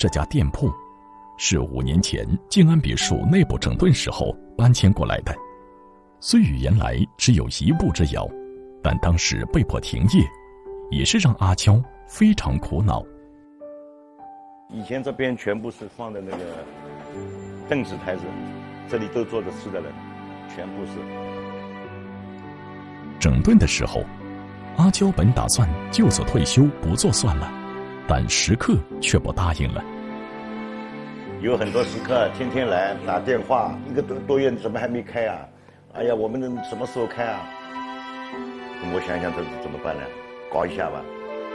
这家店铺是5年前静安别墅内部整顿时候搬迁过来的，虽与原来只有1步之遥，但当时被迫停业，也是让阿娇非常苦恼。 以前这边全部是放的那个凳子台子，这里都坐着吃的人，全部是。 整顿的时候，阿娇本打算就此退休不做算了，但食客却不答应了。 有很多食客天天来打电话，1个多月怎么还没开啊？哎呀，我们什么时候开啊？我想想这怎么办呢？搞一下吧。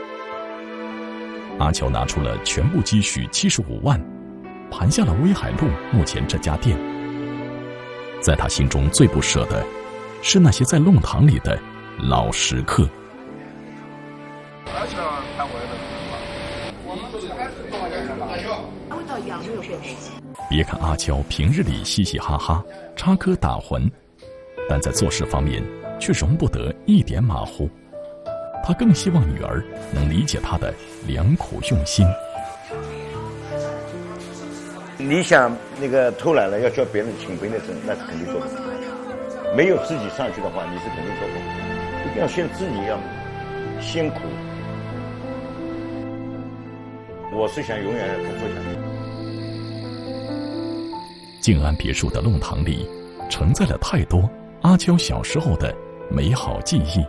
阿娇拿出了全部积蓄75万，盘下了威海路目前这家店。在他心中最不舍的是那些在弄堂里的老食客。别看阿娇平日里嘻嘻哈哈插科打诨，但在做事方面却容不得一点马虎。他更希望女儿能理解他的良苦用心。 你想那个偷懒了要叫别人请别人的，那是肯定做不到。没有自己上去的话，你是肯定做不到。一定要先自己要先苦。我是想永远要做下去。 静安别墅的弄堂里承载了太多阿娇小时候的美好记忆。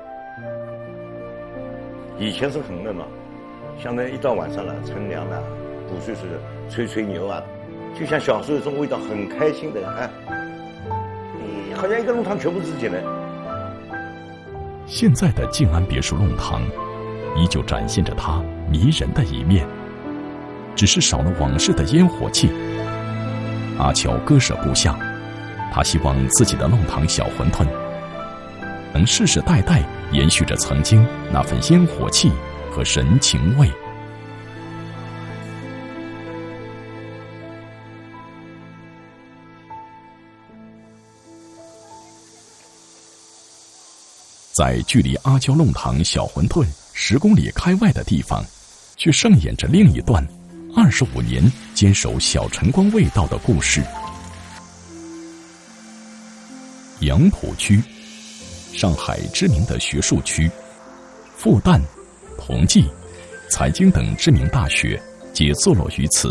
以前是很热闹，像那一到晚上了，乘凉了，鼓吹是吹吹牛啊，就像小时候这种味道，很开心的啊。好像一个弄堂全部自己人。 现在的静安别墅弄堂依旧展现着它迷人的一面，只是少了往事的烟火气。阿娇割舍不下，他希望自己的弄堂小馄饨能世世代代延续着曾经那份烟火气和人情味。在距离阿娇弄堂小馄饨10公里开外的地方，却上演着另一段25年坚守小晨光味道的故事。杨浦区，上海知名的学术区，复旦、同济、财经等知名大学皆坐落于此。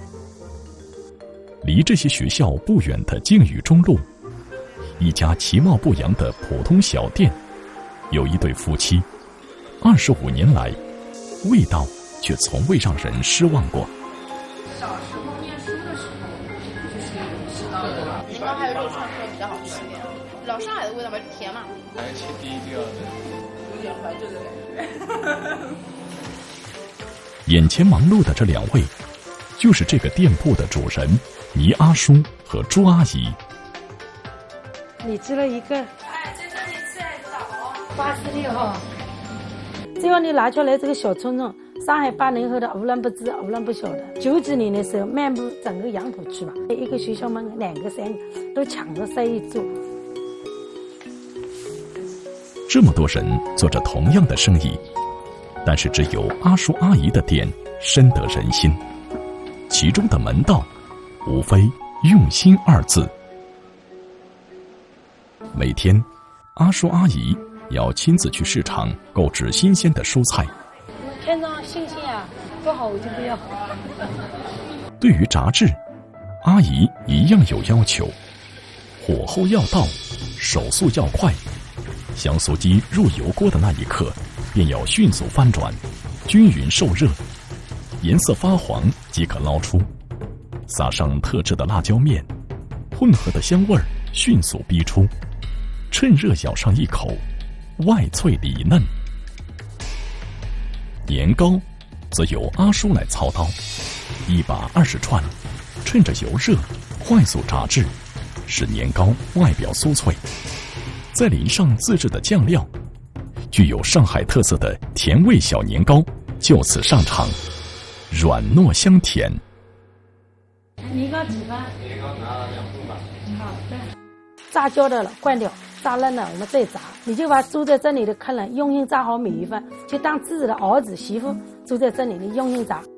离这些学校不远的靖宇中路，一家其貌不扬的普通小店，有一对夫妻，25年来，味道却从未让人失望过。 小时候念书的时候，就是吃到的年糕还有肉串会比较好吃一点。老上海的味道吧，甜嘛。 还切低调的， 有点怀旧的感觉。 眼前忙碌的这2位，就是这个店铺的主人倪阿叔和朱阿姨。 你吃了一个。 哎，这你吃来早。 86号。只要你拿出来这个小葱葱，上海80后的无人不知无人不晓得。90几年的时候，漫步整个杨浦区吧，一个学校门2个3个都抢着塞一桌。 这么多人做着同样的生意，但是只有阿叔阿姨的店深得人心，其中的门道无非用心2字。每天阿叔阿姨要亲自去市场购置新鲜的蔬菜， 看上新鲜啊，不好我就不要。 对于炸制，阿姨一样有要求，火候要到，手速要快，香酥鸡入油锅的那一刻便要迅速翻转，均匀受热，颜色发黄即可捞出，撒上特制的辣椒面，混合的香味迅速逼出，趁热咬上一口，外脆里嫩。年糕则由阿叔来操刀，1把20串，趁着油热快速炸制，使年糕外表酥脆，再淋上自制的酱料，具有上海特色的甜味小年糕就此上场，软糯香甜。 年糕几番？ 年糕拿了2份吧。 好的。炸焦的了，关掉。炸了呢，我们再炸。你就把住在这里的客人用心炸好每一份，就当自己的儿子媳妇住在这里，你用心炸。